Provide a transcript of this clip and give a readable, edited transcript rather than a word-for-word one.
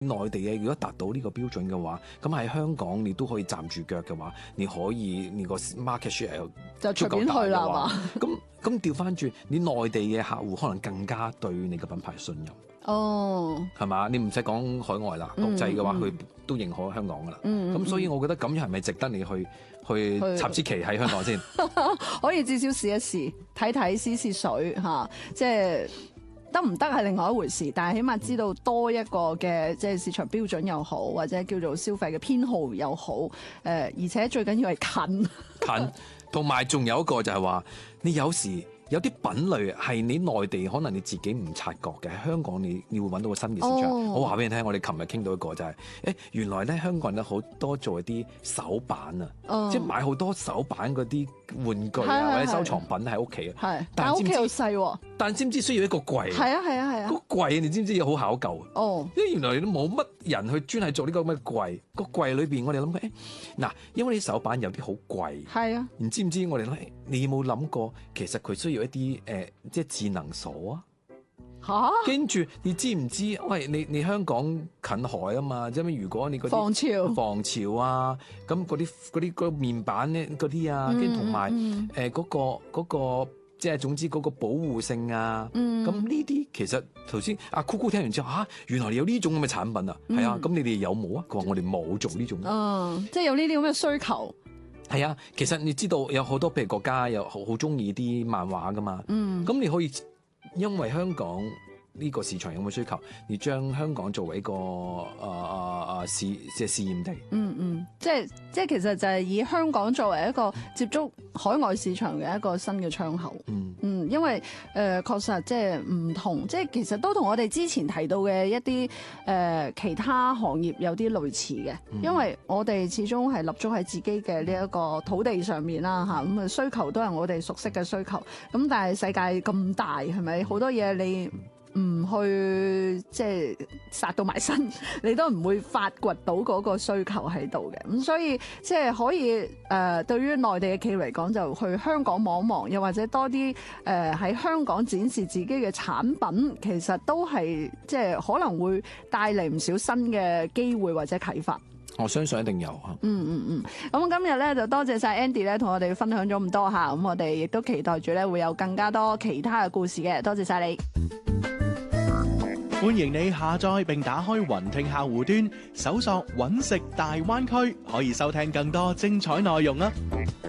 內地嘅如果達到呢個標準嘅話，咁喺香港你都可以站住腳嘅話，你可以你個 market share 又就隨便去啦係嘛？ 咁調翻轉，你內地嘅客戶可能更加對你嘅品牌信任。 哦， 係嘛？你唔使講海外啦，國際嘅話佢都認可香港噶啦。咁所以我覺得咁樣係咪值得你去插支旗喺香港先？ 可以至少試一試，睇睇試試水嚇，即係。得唔得係另外一回事，但係起碼知道多一個嘅即係市場標準又好，或者叫做消費嘅偏好又好，而且最緊要係近， 同埋仲有一個就係話，你有時有啲品類係你內地可能你自己唔察覺嘅，喺香港你會揾到個新嘅市場。我話俾你聽，我哋琴日傾到一個就係，原來咧香港人咧好多做一啲手板啊，即係買好多手板嗰啲玩具啊或者收藏品喺屋企啊， 但係屋企好細喎。 但知唔知需要一個櫃？ 係啊！ 個櫃你知唔知要好考究？因為原來都冇乜人去專係做呢個咁嘅櫃。個櫃裏邊我哋諗緊，嗱，因為啲手板有啲好貴。係啊。唔知唔知我哋諗，你有冇諗過其實佢需要一啲即係智能鎖啊？嚇！跟住你知唔知？喂，你香港近海啊嘛，即係如果你嗰啲防潮啊，咁嗰啲面板咧嗰啲啊，跟住同埋嗰個。即係總之嗰個保護性啊，咁呢啲其實頭先阿 Coco 聽完之後原來你有呢種咁嘅產品啊，係啊，咁你哋有冇啊？佢話我哋冇做呢種， 即係有呢啲咁嘅需求。 係啊，其實你知道有好多譬如國家有好中意啲漫畫噶嘛，咁你可以因為香港呢個市場有冇需求，你將香港作為一個試驗地。 即係其實就係以香港作為一個接觸海外市場嘅一個新嘅窗口。因為確實即係唔同，即係其實都同我哋之前提到嘅一啲其他行業有啲類似嘅。因為我哋始終係立足喺自己嘅呢一個土地上面啦嚇，咁需求都係我哋熟悉嘅需求。咁但係世界咁大係咪？好多嘢你唔去即係殺到埋身，你都唔會發掘到嗰個需求喺度嘅。咁所以即係可以對於內地嘅企業嚟講，就去香港望望，又或者多啲喺香港展示自己嘅產品，其實都係即係可能會帶嚟唔少新嘅機會或者啟發。 我相信一定有啊。 咁今日咧就多謝晒 Andy 咧，同我哋分享咗咁多下。咁我哋亦都期待住咧會有更加多其他嘅故事嘅。多謝晒你。 歡迎你下載並打開雲聽客戶端，搜索揾食大灣區，可以收聽更多精彩內容啊！